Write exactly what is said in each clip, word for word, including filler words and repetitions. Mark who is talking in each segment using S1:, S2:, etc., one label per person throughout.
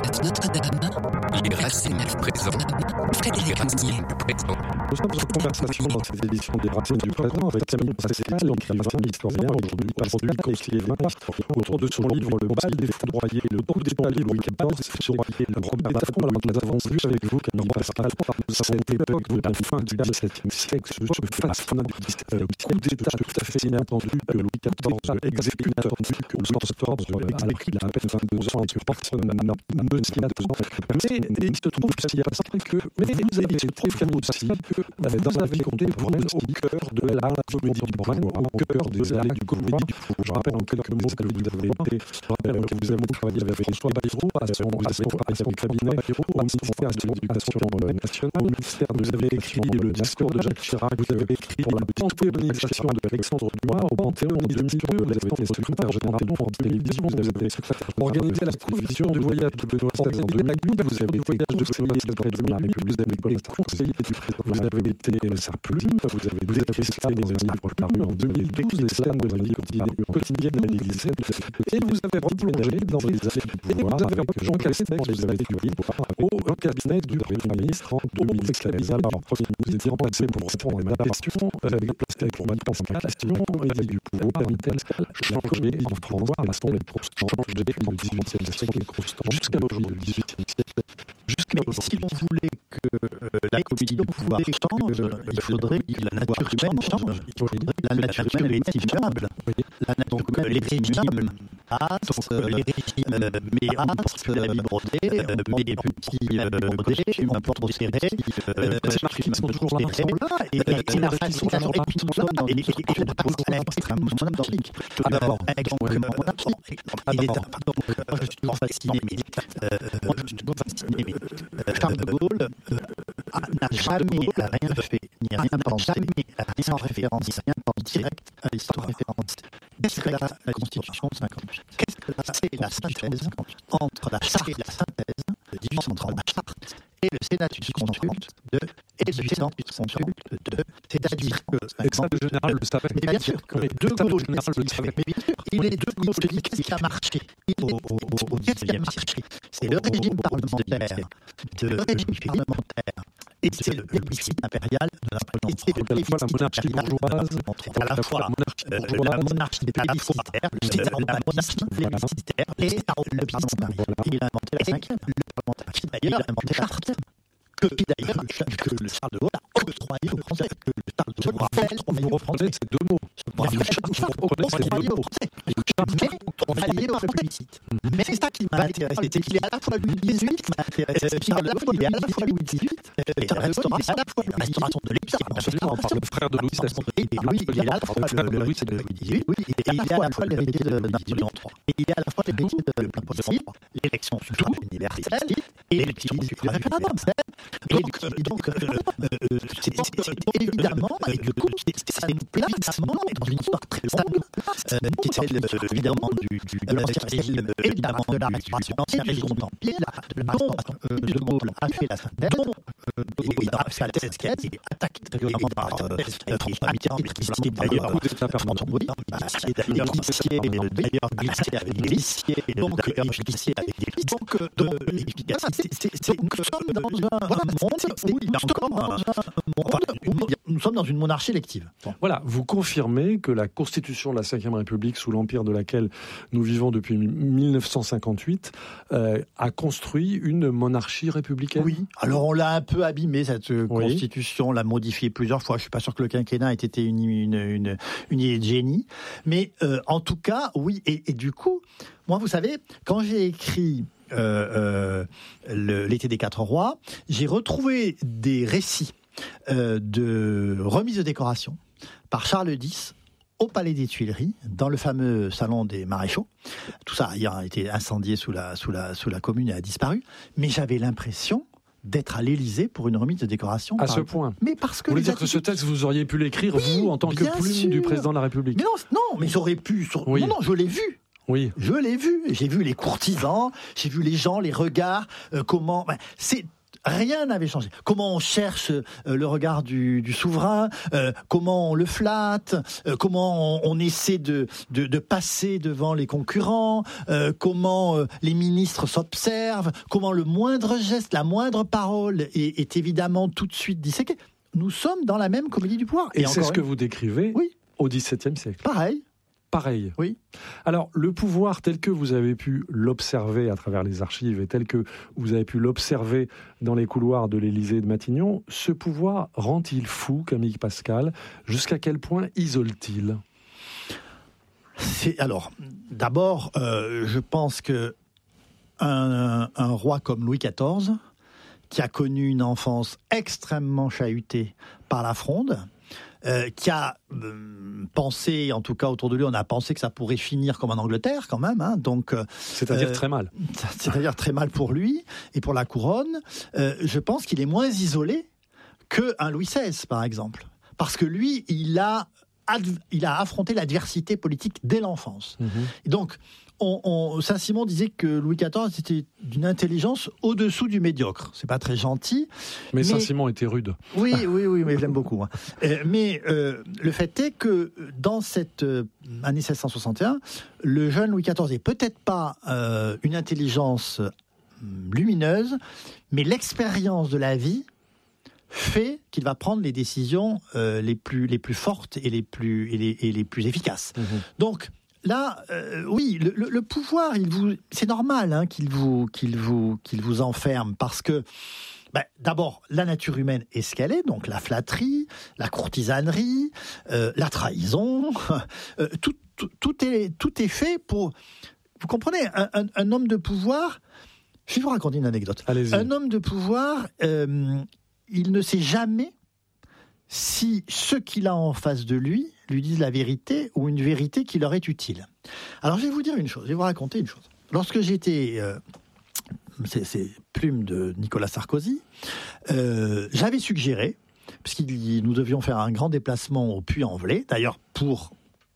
S1: Notre-Dame, les racines du présent, Frédéric Mounier.
S2: Nous sommes en conversation dans ces éditions des Racines du présent avec Camille Pascal, écrivain, historien, aujourd'hui aujourd'hui conseiller autour de son livre Le bal des foudroyés, le coup des paliers Louis quatorze, sur le Robert Laffont. Alors nous avons vu avec vous, Camille Pascal, cette époque de la fin du dix-septième siècle, ce fascinant coup d'État tout à fait inattendu que Louis quatorze exécute, que Louis quatorze a écrit à peine vingt-deux ans et que personne ne s'y attend. Mais il se trouve qu'il y a ça que, mais vous avez été Camille aussi, que dans la vie contemporaine, au cœur de la comédie du Brun, au cœur des allées du comédie. Je rappelle en quelques mots que vous avez été, que vous avez travaillé avec François Bayrou à son, à son, à son cabinet, au ministère de l'Éducation nationale, au ministère, vous avez écrit le discours de Jacques Chirac, vous avez écrit pour la panthéonisation d'Alexandre Dumas, au Panthéon de deux mille deux, vous avez été secrétaire général en télévision, vous avez été organisé la télévision du voyage de Benoît seize en deux mille huit, vous avez été voyage de féministe de la République, vous avez été conseiller du président, vous avez été sa plume, vous avez vous avez fait dans un livre paru en deux mille douze, les scènes de la vie quotidienne de l'Élysée, et vous avez replongé dans les années du pouvoir avec Jean Castex, vous avez étudié au cabinet du Premier ministre en deux mille seize. Alors, vous étiez passé pour répondre à ma question, pour ma question, il du pouvoir, changer en France, passons les changer du dix-huitième siècle jusqu'à aujourd'hui, le dix-huitième siècle.
S3: Mais si on voulait que euh, la comédie du pouvoir change, il faudrait que la nature humaine change. Il faudrait que la nature humaine est immuable. Donc les régimes passent, les régimes méandrent, les brodés, mes petits brodés, mon porte serré, ces marques sont toujours là, et la façon dont nous sommes dans les écrits de pouvoir extrêmement antiques. Alors, extrêmement antiques. Il est donc, moi je suis toujours fasciné, mais moi je suis toujours fasciné, mais Charles de Gaulle euh, n'a jamais rien fait, ni rien pensé, rien sans référence, rien en direct à l'histoire référence. Qu'est-ce que la, la Constitution de cinquante-huit? Qu'est-ce que la, c'est la synthèse entre la charte et la synthèse de dix-huit cent trente, la charte et le Sénatus consulte de et le Sénatus consulte de, c'est-à-dire que
S2: et ça le général le savait.
S3: Mais bien sûr que les deux gauches le savait. Mais bien sûr, il est deux gauches dit qu'est-ce qui a marché au, au, au, au dix-neuvième siècle. C'est le régime parlementaire, de le régime parlementaire. Et c'est le plébiscite impérial de Napoléon. Et c'est
S2: à la fois la monarchie bourgeoise,
S3: à la fois la monarchie plébiscitaire, la monarchie plébiscitaire et le parlementaire. Il a inventé la cinquième, le parlementaire. Qui d'ailleurs a inventé la charte. Que d'ailleurs, que le Charles de Gaulle a octroyé aux Français. Que le Charles de Gaulle a octroyé aux Français.
S2: C'est deux mots.
S3: Octroyé aux Français. Mais octroyé au plébiscite. Mais c'est ça qui m'a intéressé. C'est qu'il est à la fois Louis dix-huit qui m'a intéressé. Charles de Gaulle, il est à la fois Louis dix-huit. Et la restauration, à la fois la restauration de l'Empire.
S2: On parle de frère de Louis seize.
S3: Et Louis, il est à la fois le Louis dix-huit. Et il est à la fois l'héritier de Napoléon trois. Et il est à la fois l'héritier de Napoléon trois. L'élection suffrage universelle et l'utilité du référendum. Donc, donc euh, euh, c'est, c'est, c'est évidemment, et du coup, c'est un placement dans une histoire très longue, euh, qui est celle, euh, évidemment, du, du, de l'ancien régime, évidemment, de la restauration, l'ancien régime empire, dont euh, De Gaulle a fait la synthèse, dont euh, il a fait la thèse, qui a été attaquée régulièrement par François Mitterrand, qui est d'ailleurs, oui, qui est d'ailleurs glissé, d'ailleurs glissé avec des glissiers, donc glissé avec des glissiers, donc, nous sommes dans un monde où il y a encore un monde où nous sommes dans une monarchie élective.
S2: Bon. Voilà, vous confirmez que la Constitution de la cinquième République, sous l'empire de laquelle nous vivons depuis mille neuf cent cinquante-huit, euh, a construit une monarchie républicaine.
S3: Oui, alors on l'a un peu abîmée, cette oui. Constitution, on l'a modifiée plusieurs fois. Je ne suis pas sûr que le quinquennat ait été une, une, une, une idée de génie. Mais euh, en tout cas, oui, et, et du coup, moi, vous savez, quand j'ai écrit Euh, euh, le, l'été des quatre rois, j'ai retrouvé des récits euh, de remise de décoration par Charles X au Palais des Tuileries, dans le fameux salon des maréchaux. Tout ça a été incendié sous la, sous la, sous la Commune et a disparu. Mais j'avais l'impression d'être à l'Élysée pour une remise de décoration.
S2: À
S3: par...
S2: ce point.
S3: Mais parce que
S2: vous voulez dire attitudes... que ce texte, vous auriez pu l'écrire, oui, vous, en tant que plume sûr. du président de la République?
S3: Mais non, non, mais j'aurais pu... Sur... Oui. Non, non, je l'ai vu.
S2: Oui.
S3: Je l'ai vu. J'ai vu les courtisans, j'ai vu les gens, les regards, euh, comment... C'est... Rien n'avait changé. Comment on cherche euh, le regard du, du souverain, euh, comment on le flatte, euh, comment on, on essaie de, de, de passer devant les concurrents, euh, comment euh, les ministres s'observent, comment le moindre geste, la moindre parole est, est évidemment tout de suite disséquée. Nous sommes dans la même comédie du pouvoir.
S2: Et, Et c'est ce que vous décrivez
S3: oui.
S2: au XVIIe siècle.
S3: Pareil.
S2: Pareil.
S3: Oui.
S2: Alors, le pouvoir tel que vous avez pu l'observer à travers les archives et tel que vous avez pu l'observer dans les couloirs de l'Élysée et de Matignon, ce pouvoir rend-il fou, Camille Pascal? Jusqu'à quel point isole-t-il?
S3: C'est, alors, d'abord, euh, je pense que un, un roi comme Louis quatorze, qui a connu une enfance extrêmement chahutée par la Fronde, Euh, qui a euh, pensé, en tout cas autour de lui, on a pensé que ça pourrait finir comme en Angleterre quand même, hein, donc euh,
S2: c'est-à-dire euh, très mal.
S3: C'est-à-dire très mal pour lui et pour la couronne. Euh, je pense qu'il est moins isolé qu'un Louis seize, par exemple, parce que lui, il a adv- il a affronté l'adversité politique dès l'enfance. Mmh. Et donc, on, on, Saint-Simon disait que Louis quatorze était d'une intelligence au-dessous du médiocre. C'est pas très gentil.
S2: Mais, mais... Saint-Simon était rude.
S3: Oui, oui, oui, mais je l'aime beaucoup. Hein. Euh, mais euh, le fait est que dans cette euh, année seize cent soixante et un, le jeune Louis quatorze n'est peut-être pas euh, une intelligence euh, lumineuse, mais l'expérience de la vie fait qu'il va prendre les décisions euh, les plus les plus fortes et les plus et les, et les plus efficaces. Mmh. Donc là, euh, oui, le, le, le pouvoir, il vous, c'est normal hein, qu'il vous, qu'il vous, qu'il vous enferme parce que, ben, d'abord, la nature humaine est ce qu'elle est, donc la flatterie, la courtisanerie, euh, la trahison, euh, tout, tout, tout est, tout est fait pour. Vous comprenez, un, un, un homme de pouvoir. Je vais vous raconter une anecdote.
S2: Allez-y.
S3: Un homme de pouvoir, euh, il ne sait jamais si ceux qu'il a en face de lui lui disent la vérité ou une vérité qui leur est utile. Alors je vais vous dire une chose, je vais vous raconter une chose. Lorsque j'étais, euh, c'est, c'est plume de Nicolas Sarkozy, euh, j'avais suggéré, puisque nous devions faire un grand déplacement au Puy-en-Velay, d'ailleurs pour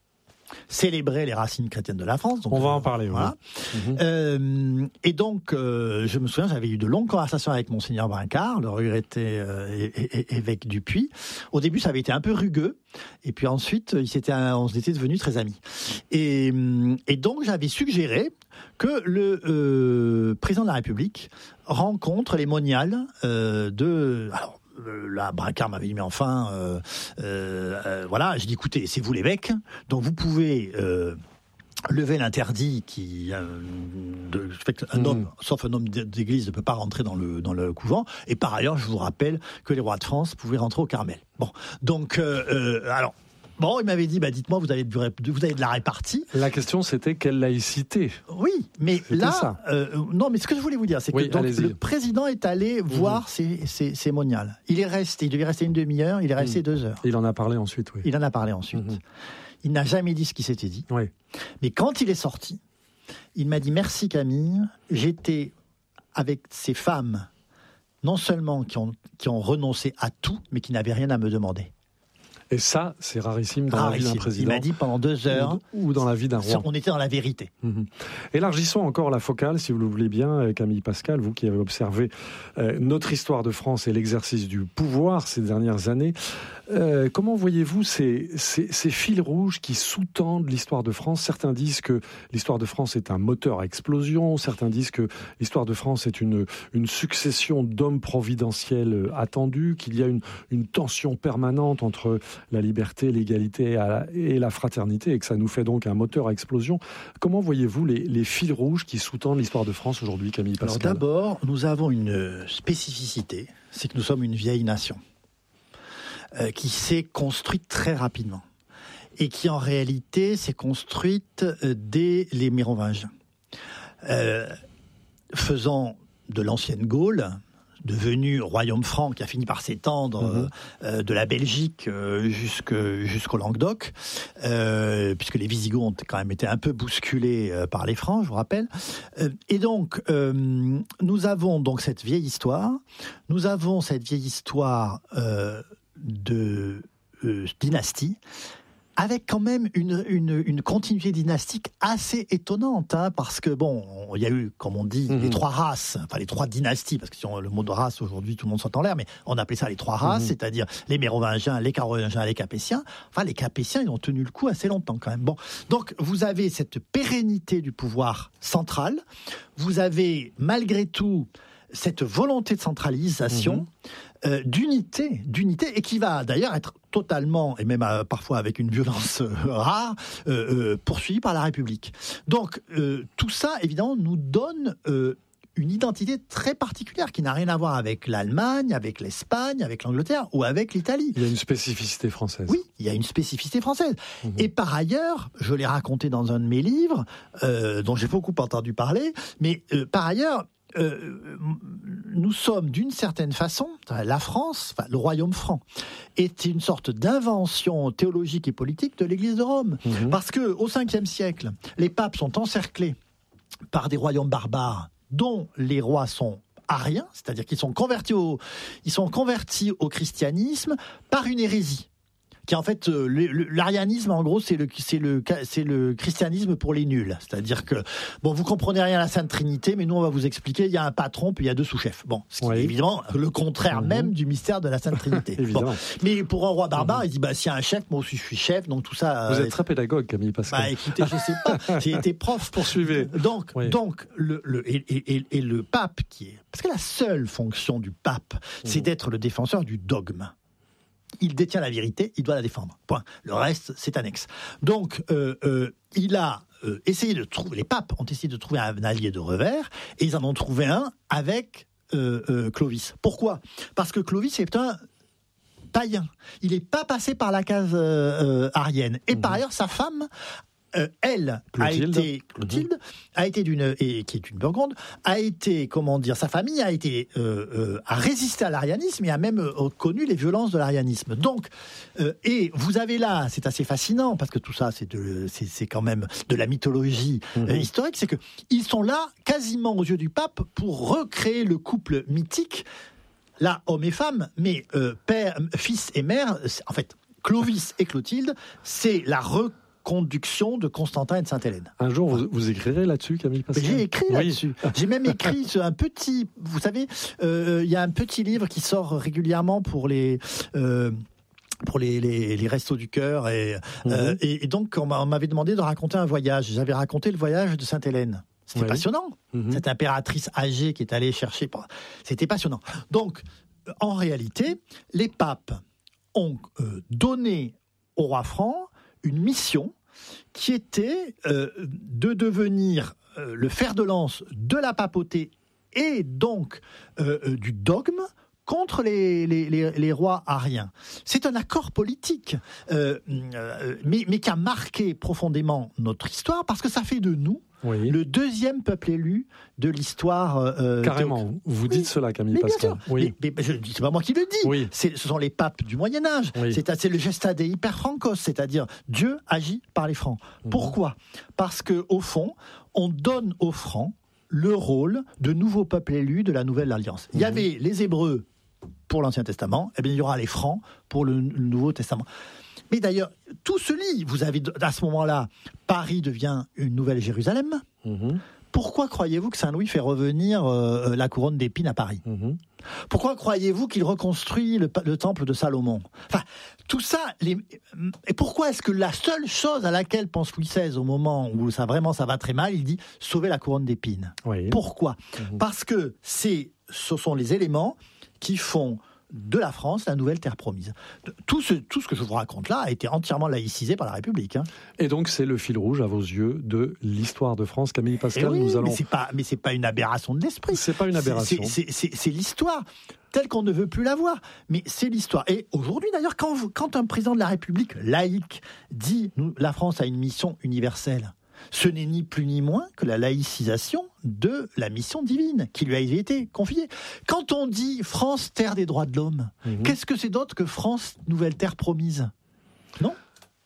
S3: célébrer les racines chrétiennes de la France. Donc,
S2: on va en parler.
S3: Voilà.
S2: Oui. Mmh.
S3: Euh, et donc, euh, je me souviens, j'avais eu de longues conversations avec Monseigneur Brincart, le regretté euh, é- é- évêque du Puy. Au début, ça avait été un peu rugueux, et puis ensuite, il s'était, on était devenus très amis. Et, et donc, j'avais suggéré que le euh, président de la République rencontre les moniales euh, de... Alors, là, Brincart m'avait dit, mais enfin, euh, euh, euh, voilà, j'ai dit, écoutez, c'est vous l'évêque, donc vous pouvez euh, lever l'interdit qui euh, de, fait qu'un mmh. homme, sauf un homme d'église, ne peut pas rentrer dans le, dans le couvent, et par ailleurs, je vous rappelle que les rois de France pouvaient rentrer au Carmel. Bon, donc, euh, euh, alors, bon, il m'avait dit, bah, dites-moi, vous avez, du, vous avez de la répartie.
S2: La question, c'était quelle laïcité?
S3: Oui, mais c'était là, euh, non, mais ce que je voulais vous dire, c'est que oui, donc, le président est allé mmh. voir ces, ces, ces moniales. Il est resté, il devait rester une demi-heure, il est resté mmh. deux heures.
S2: Il en a parlé ensuite, oui.
S3: Il en a parlé ensuite. Mmh. Il n'a jamais dit ce qui s'était dit.
S2: Oui.
S3: Mais quand il est sorti, il m'a dit, merci Camille, j'étais avec ces femmes, non seulement qui ont, qui ont renoncé à tout, mais qui n'avaient rien à me demander.
S2: Et ça, c'est rarissime dans rarissime. la vie d'un président.
S3: Il m'a dit pendant deux heures.
S2: Ou, ou dans la vie d'un roi.
S3: On était dans la vérité.
S2: Mmh. Élargissons encore la focale, si vous le voulez bien, Camille Pascal, vous qui avez observé euh, notre histoire de France et l'exercice du pouvoir ces dernières années. Euh, comment voyez-vous ces, ces, ces fils rouges qui sous-tendent l'histoire de France? Certains disent que l'histoire de France est un moteur à explosion, certains disent que l'histoire de France est une, une succession d'hommes providentiels attendus, qu'il y a une, une tension permanente entre la liberté, l'égalité et la fraternité, et que ça nous fait donc un moteur à explosion. Comment voyez-vous les, les fils rouges qui sous-tendent l'histoire de France aujourd'hui, Camille Pascal?
S3: Alors d'abord, nous avons une spécificité, c'est que nous sommes une vieille nation. Euh, qui s'est construite très rapidement et qui en réalité s'est construite euh, dès les Mérovingiens, euh, faisant de l'ancienne Gaule, devenue royaume franc qui a fini par s'étendre mmh. euh, de la Belgique euh, jusque, jusqu'au Languedoc, euh, puisque les Visigoths ont quand même été un peu bousculés euh, par les Francs, je vous rappelle. Euh, et donc, euh, nous avons donc cette vieille histoire, nous avons cette vieille histoire euh, de euh, dynastie, avec quand même une, une, une continuité dynastique assez étonnante, hein, parce que bon, il y a eu, comme on dit, mmh. les trois races, enfin les trois dynasties, parce que si on, le mot de race aujourd'hui, tout le monde s'entend en l'air, mais on appelait ça les trois races, mmh. c'est-à-dire les Mérovingiens, les Carolingiens, les Capétiens. Enfin, les Capétiens, ils ont tenu le coup assez longtemps quand même. Bon, donc vous avez cette pérennité du pouvoir central, vous avez malgré tout cette volonté de centralisation, mmh. euh, d'unité, d'unité, et qui va d'ailleurs être totalement, et même euh, parfois avec une violence euh, rare, euh, euh, poursuivie par la République. Donc, euh, tout ça, évidemment, nous donne euh, une identité très particulière qui n'a rien à voir avec l'Allemagne, avec l'Espagne, avec l'Angleterre ou avec l'Italie.
S2: Il y a une spécificité française.
S3: Oui, il y a une spécificité française. Mmh. Et par ailleurs, je l'ai raconté dans un de mes livres, euh, dont j'ai beaucoup entendu parler, mais euh, par ailleurs, Euh, nous sommes d'une certaine façon, la France, enfin, le royaume franc, est une sorte d'invention théologique et politique de l'Église de Rome. Mmh. Parce qu'au cinquième siècle, les papes sont encerclés par des royaumes barbares dont les rois sont ariens, c'est-à-dire qu'ils sont convertis au, ils sont convertis au christianisme par une hérésie. Qui en fait, euh, le, le, l'arianisme, en gros, c'est le, c'est, le, c'est le christianisme pour les nuls. C'est-à-dire que, bon, vous comprenez rien à la Sainte Trinité, mais nous, on va vous expliquer, il y a un patron, puis il y a deux sous-chefs. Bon, ce qui oui. est évidemment le contraire mmh. même du mystère de la Sainte Trinité. Bon. Mais pour un roi barbare, mmh. il dit, bah, s'il y a un chef, moi aussi, je suis chef, donc tout ça...
S2: Vous
S3: euh,
S2: êtes très pédagogue, Camille Pascal.
S3: Bah, écoutez, je sais pas, j'ai été prof.
S2: Poursuivez.
S3: Donc,
S2: oui.
S3: donc le, le, et, et, et le pape qui est... Parce que la seule fonction du pape, mmh. c'est d'être le défenseur du dogme. Il détient la vérité, il doit la défendre. Point. Le reste, c'est annexe. Donc, euh, euh, il a euh, essayé de trouver... Les papes ont essayé de trouver un allié de revers, et ils en ont trouvé un avec euh, euh, Clovis. Pourquoi ? Parce que Clovis est un païen. Il n'est pas passé par la case euh, euh, arienne. Et mmh. par ailleurs, sa femme... Euh, elle
S2: Clotilde.
S3: a été Clotilde mmh. a été d'une et qui est une Burgonde, a été comment dire sa famille a été euh, euh, a résisté à l'arianisme et a même euh, connu les violences de l'arianisme. Donc euh, et vous avez là, c'est assez fascinant parce que tout ça c'est de c'est, c'est quand même de la mythologie mmh. euh, historique, c'est que ils sont là quasiment aux yeux du pape pour recréer le couple mythique, là homme et femme, mais euh, père, fils et mère. En fait, Clovis et Clotilde, c'est la re conduction de Constantin et de Sainte-Hélène.
S2: Un jour, vous, vous écrirez là-dessus, Camille Pascal ?
S3: J'ai écrit
S2: oui.
S3: là-dessus. J'ai même écrit un petit... Vous savez, il euh, y a un petit livre qui sort régulièrement pour les... Euh, pour les, les, les restos du cœur. Et, mmh. euh, et, et donc, on m'avait demandé de raconter un voyage. J'avais raconté le voyage de Sainte-Hélène. C'était oui. passionnant. Mmh. Cette impératrice âgée qui est allée chercher... C'était passionnant. Donc, en réalité, les papes ont euh, donné au roi franc une mission qui était euh, de devenir euh, le fer de lance de la papauté et donc euh, euh, du dogme contre les, les, les, les rois ariens. C'est un accord politique, euh, euh, mais, mais qui a marqué profondément notre histoire parce que ça fait de nous oui. le deuxième peuple élu de l'histoire. Euh,
S2: Carrément,
S3: de...
S2: vous dites oui. cela, Camille
S3: mais
S2: Pascal.
S3: Oui. Mais, mais je, c'est pas moi qui le dis.
S2: Oui.
S3: C'est, ce sont les papes du Moyen Âge. Oui. C'est, c'est le gesta dei per francos, c'est-à-dire Dieu agit par les francs. Mmh. Pourquoi ? Parce que au fond, on donne aux francs le rôle de nouveau peuple élu de la nouvelle alliance. Mmh. Il y avait les Hébreux pour l'Ancien Testament, eh bien il y aura les francs pour le, le Nouveau Testament. Mais d'ailleurs, tout se lie. Vous avez, à ce moment-là, Paris devient une nouvelle Jérusalem. Mmh. Pourquoi croyez-vous que Saint-Louis fait revenir euh, la couronne d'épines à Paris ? Mmh. Pourquoi croyez-vous qu'il reconstruit le, le temple de Salomon ? Enfin, tout ça... Les... Et pourquoi est-ce que la seule chose à laquelle pense Louis seize au moment où ça, vraiment ça va très mal, il dit « sauver la couronne d'épines oui. ». Pourquoi ? Mmh. Parce que c'est, ce sont les éléments qui font de la France la nouvelle terre promise. Tout ce, tout ce que je vous raconte là a été entièrement laïcisé par la République. Hein.
S2: Et donc c'est le fil rouge à vos yeux de l'histoire de France, Camille Pascal.
S3: Oui,
S2: nous allons...
S3: mais c'est pas, mais c'est pas une aberration de l'esprit.
S2: C'est pas une aberration.
S3: C'est, c'est, c'est, c'est l'histoire telle qu'on ne veut plus la voir. Mais c'est l'histoire. Et aujourd'hui d'ailleurs, quand, vous, quand un président de la République laïque dit nous, la France a une mission universelle, ce n'est ni plus ni moins que la laïcisation de la mission divine qui lui a été confiée. Quand on dit France, terre des droits de l'homme, mmh. qu'est-ce que c'est d'autre que France, nouvelle terre promise ? Non ?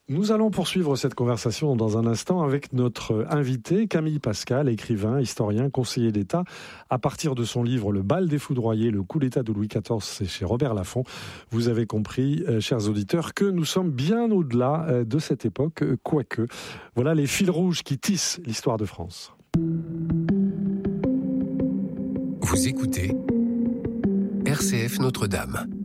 S2: Nous allons poursuivre cette conversation dans un instant avec notre invité, Camille Pascal, écrivain, historien, conseiller d'État. À partir de son livre « Le bal des foudroyés, le coup d'État de Louis quatorze », c'est chez Robert Laffont. Vous avez compris, euh, chers auditeurs, que nous sommes bien au-delà euh, de cette époque, euh, quoique. Voilà les fils rouges qui tissent l'histoire de France.
S1: Vous écoutez R C F Notre-Dame.